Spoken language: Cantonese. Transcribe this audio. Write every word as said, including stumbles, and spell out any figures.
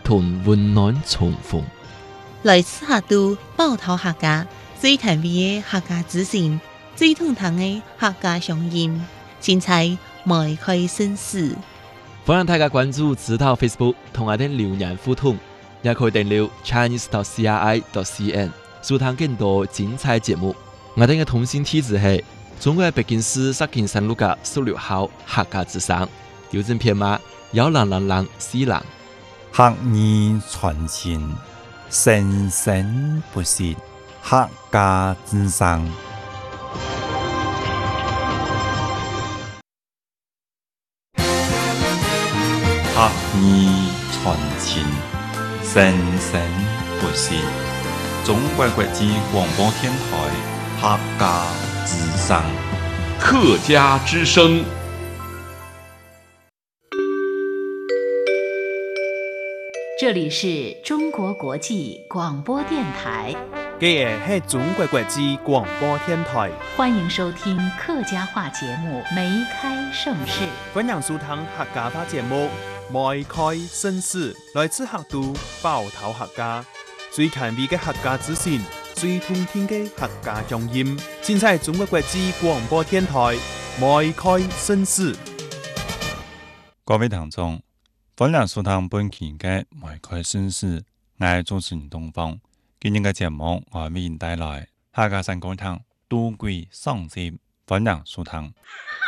同温暖重逢。 来自客都报头客家最甜美的客家之声，最通透的客家乡音，精彩迈开新事。 欢迎大家关注指导 Facebook 同我哋留言互动，也可以訂閱 Chinese dot C R I dot C N 收聽更多精彩節目。我哋嘅通信地址係中國北京市石景山路嘅十六號客家之聲，郵政編碼幺零零零四零。 客語傳情，生生不息，客家之聲。客語傳情，生生不息。中國國際廣播電台客家之聲。 客家之聲。 这里是中国国际广播电台， 这个是中国国际广播电台， 欢迎收听客家话节目《梅开盛世》。 欢迎收听客家话节目《梅开盛世》，来自客都包头客家，最前卫的客家资讯，最通天的客家乡音，尽在中国国际广播电台《梅开盛世》。 各位聽眾，歡迎收聽本期嘅《梅開盛世》，我係主持人東方。今日嘅節目我為您帶來客家山歌堂《杜鵑上集》，歡迎收聽。